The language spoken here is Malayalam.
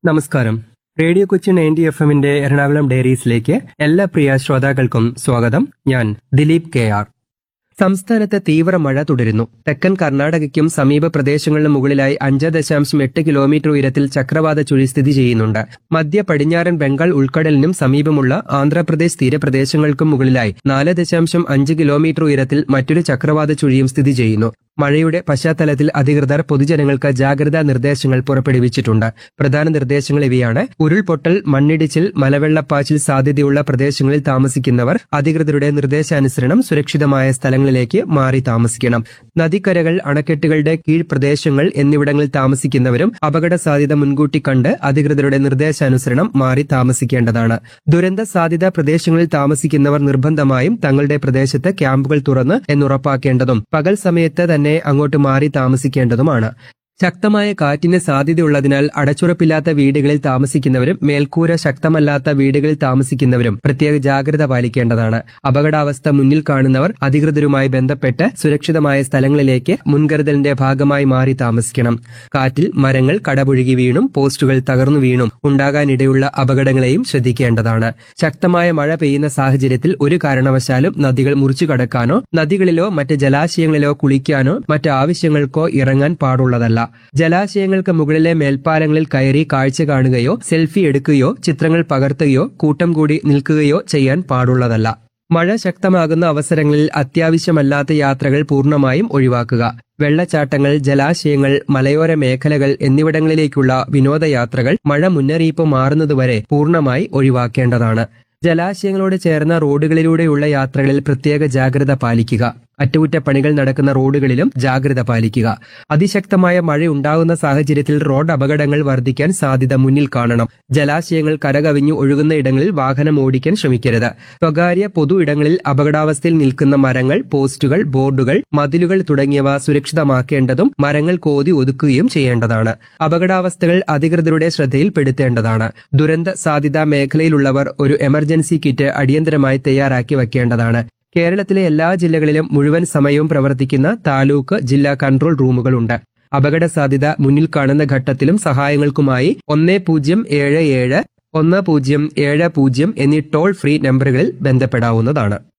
നമസ്കാരം. റേഡിയോ കൊച്ചി 90 FM-ന്റെ എറണാകുളം ഡയറീസിലേക്ക് എല്ലാ പ്രിയ ശ്രോതാക്കൾക്കും സ്വാഗതം. ഞാൻ ദിലീപ് KR. സംസ്ഥാനത്ത് തീവ്ര മഴ തുടരുന്നു. തെക്കൻ കർണാടകയ്ക്കും സമീപ പ്രദേശങ്ങളിലും മുകളിലായി 5.8 കിലോമീറ്റർ ഉയരത്തിൽ ചക്രവാത ചുഴി സ്ഥിതി ചെയ്യുന്നുണ്ട്. മധ്യ പടിഞ്ഞാറൻ ബംഗാൾ ഉൾക്കടലിനും സമീപമുള്ള ആന്ധ്രാപ്രദേശ് തീരപ്രദേശങ്ങൾക്കും മുകളിലായി 4.5 കിലോമീറ്റർ ഉയരത്തിൽ മറ്റൊരു ചക്രവാത ചുഴിയും സ്ഥിതി ചെയ്യുന്നു. മഴയുടെ പശ്ചാത്തലത്തിൽ അധികൃതർ പൊതുജനങ്ങൾക്ക് ജാഗ്രതാ നിർദ്ദേശങ്ങൾ പുറപ്പെടുവിച്ചിട്ടുണ്ട്. പ്രധാന നിർദ്ദേശങ്ങൾ ഇവയാണ്: ഉരുൾപൊട്ടൽ, മണ്ണിടിച്ചിൽ, മലവെള്ളപ്പാച്ചിൽ സാധ്യതയുള്ള പ്രദേശങ്ങളിൽ താമസിക്കുന്നവർ അധികൃതരുടെ നിർദ്ദേശാനുസരണം സുരക്ഷിതമായ സ്ഥലങ്ങളിലേക്ക് മാറി താമസിക്കണം. നദിക്കരകൾ, അണക്കെട്ടുകളുടെ കീഴ്പ്രദേശങ്ങൾ എന്നിവിടങ്ങളിൽ താമസിക്കുന്നവരും അപകട സാധ്യത മുൻകൂട്ടി കണ്ട് അധികൃതരുടെ നിർദ്ദേശാനുസരണം മാറി താമസിക്കേണ്ടതാണ്. ദുരന്ത സാധ്യതാ പ്രദേശങ്ങളിൽ താമസിക്കുന്നവർ നിർബന്ധമായും തങ്ങളുടെ പ്രദേശത്ത് ക്യാമ്പുകൾ തുറന്ന് എന്നുറപ്പാക്കേണ്ടതും പകൽ സമയത്ത് തന്നെ അങ്ങോട്ട് മാറി താമസിക്കേണ്ടതുമാണ്. ശക്തമായ കാറ്റിന് സാധ്യതയുള്ളതിനാൽ അടച്ചുറപ്പില്ലാത്ത വീടുകളിൽ താമസിക്കുന്നവരും മേൽക്കൂര ശക്തമല്ലാത്ത വീടുകളിൽ താമസിക്കുന്നവരും പ്രത്യേക ജാഗ്രത പാലിക്കേണ്ടതാണ്. അപകടാവസ്ഥ മുന്നിൽ കാണുന്നവർ അധികൃതരുമായി ബന്ധപ്പെട്ട് സുരക്ഷിതമായ സ്ഥലങ്ങളിലേക്ക് മുൻകരുതലിന്റെ ഭാഗമായി മാറി താമസിക്കണം. കാറ്റിൽ മരങ്ങൾ കടപുഴകി വീണും പോസ്റ്റുകൾ തകർന്നു വീണും ഉണ്ടാകാനിടയുള്ള അപകടങ്ങളെയും ശ്രദ്ധിക്കേണ്ടതാണ്. ശക്തമായ മഴ പെയ്യുന്ന സാഹചര്യത്തിൽ ഒരു കാരണവശാലും നദികൾ മുറിച്ചു കടക്കാനോ നദികളിലോ മറ്റ് ജലാശയങ്ങളിലോ കുളിക്കാനോ മറ്റ് ആവശ്യങ്ങൾക്കോ ഇറങ്ങാൻ പാടുള്ളതല്ല. ജലാശയങ്ങൾക്ക് മുകളിലെ മേൽപ്പാലങ്ങളിൽ കയറി കാഴ്ച കാണുകയോ സെൽഫി എടുക്കുകയോ ചിത്രങ്ങൾ പകർത്തുകയോ കൂട്ടം കൂടി നിൽക്കുകയോ ചെയ്യാൻ പാടുള്ളതല്ല. മഴ ശക്തമാകുന്ന അവസരങ്ങളിൽ അത്യാവശ്യമല്ലാത്ത യാത്രകൾ പൂർണ്ണമായും ഒഴിവാക്കുക. വെള്ളച്ചാട്ടങ്ങൾ, ജലാശയങ്ങൾ, മലയോര മേഖലകൾ എന്നിവിടങ്ങളിലേക്കുള്ള വിനോദയാത്രകൾ മഴ മുന്നറിയിപ്പ് മാറുന്നതുവരെ പൂർണ്ണമായി ഒഴിവാക്കേണ്ടതാണ്. ജലാശയങ്ങളോട് ചേർന്ന റോഡുകളിലൂടെയുള്ള യാത്രകളിൽ പ്രത്യേക ജാഗ്രത പാലിക്കുക. അറ്റകുറ്റപ്പണികൾ നടക്കുന്ന റോഡുകളിലും ജാഗ്രത പാലിക്കുക. അതിശക്തമായ മഴ ഉണ്ടാകുന്ന സാഹചര്യത്തിൽ റോഡ് അപകടങ്ങൾ വർദ്ധിക്കാൻ സാധ്യത മുന്നിൽ കാണണം. ജലാശയങ്ങൾ കരകവിഞ്ഞു ഒഴുകുന്ന ഇടങ്ങളിൽ വാഹനം ഓടിക്കാൻ ശ്രമിക്കരുത്. സ്വകാര്യ പൊതു ഇടങ്ങളിൽ അപകടാവസ്ഥയിൽ നിൽക്കുന്ന മരങ്ങൾ, പോസ്റ്റുകൾ, ബോർഡുകൾ, മതിലുകൾ തുടങ്ങിയവ സുരക്ഷിതമാക്കേണ്ടതും മരങ്ങൾ കോതി ഒതുക്കുകയും ചെയ്യേണ്ടതാണ്. അപകടാവസ്ഥകൾ അധികൃതരുടെ ശ്രദ്ധയിൽപ്പെടുത്തേണ്ടതാണ്. ദുരന്ത സാധ്യതാ മേഖലയിലുള്ളവർ ഒരു എമർജൻസി കിറ്റ് അടിയന്തരമായി തയ്യാറാക്കി വയ്ക്കേണ്ടതാണ്. കേരളത്തിലെ എല്ലാ ജില്ലകളിലും മുഴുവൻ സമയവും പ്രവർത്തിക്കുന്ന താലൂക്ക്, ജില്ലാ കൺട്രോൾ റൂമുകളുണ്ട്. അപകട സാധ്യത മുന്നിൽ കാണുന്ന ഘട്ടത്തിലും സഹായങ്ങൾക്കുമായി 1077 1070 എന്നീ ടോൾ ഫ്രീ നമ്പറുകളിൽ ബന്ധപ്പെടാവുന്നതാണ്.